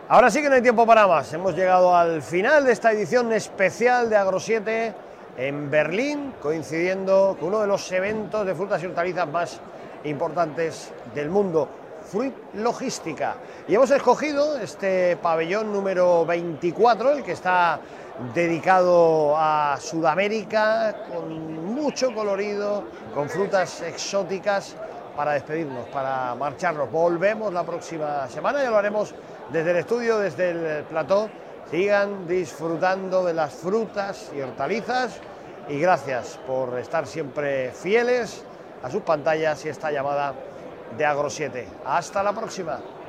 Ahora sí que no hay tiempo para más. Hemos llegado al final de esta edición especial de Agro 7 en Berlín, coincidiendo con uno de los eventos de frutas y hortalizas más importantes del mundo, Fruit Logística. Y hemos escogido este pabellón número 24, el que está dedicado a Sudamérica, con mucho colorido, con frutas exóticas, para despedirnos, para marcharnos. Volvemos la próxima semana y lo haremos desde el estudio, desde el plató. Sigan disfrutando de las frutas y hortalizas y gracias por estar siempre fieles a sus pantallas y esta llamada de Agro 7. Hasta la próxima.